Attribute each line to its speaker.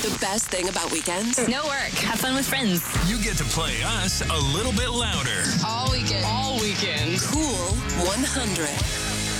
Speaker 1: The best thing about weekends?
Speaker 2: No work. Have fun with friends.
Speaker 3: You get to play us a little bit louder.
Speaker 2: All weekend.
Speaker 1: Cool 100.